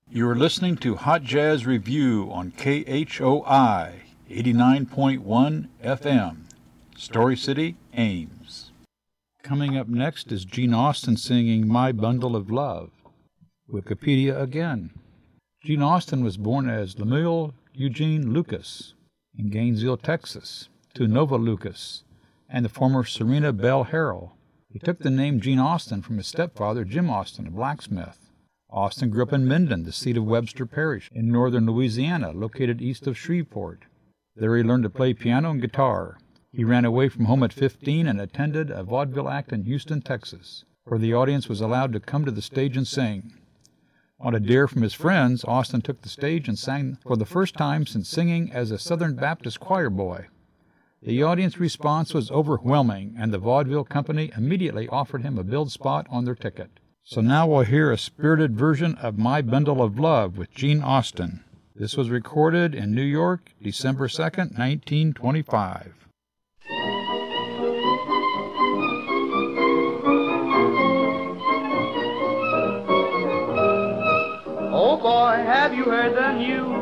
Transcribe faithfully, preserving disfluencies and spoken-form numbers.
You're listening to Hot Jazz Review on K H O I eighty-nine point one F M, Story City, Ames. Coming up next is Gene Austin singing My Bundle of Love. Wikipedia again. Gene Austin was born as Lemuel Eugene Lucas in Gainesville, Texas, to Nova Lucas and the former Serena Bell Harrell. He took the name Gene Austin from his stepfather, Jim Austin, a blacksmith. Austin grew up in Minden, the seat of Webster Parish, in northern Louisiana, located east of Shreveport. There he learned to play piano and guitar. He ran away from home at fifteen and attended a vaudeville act in Houston, Texas, where the audience was allowed to come to the stage and sing. On a dare from his friends, Austin took the stage and sang for the first time since singing as a Southern Baptist choir boy. The audience response was overwhelming, and the vaudeville company immediately offered him a billed spot on their ticket. So now we'll hear a spirited version of My Bundle of Love with Gene Austin. This was recorded in New York, December second, nineteen twenty-five. Oh boy, have you heard the news?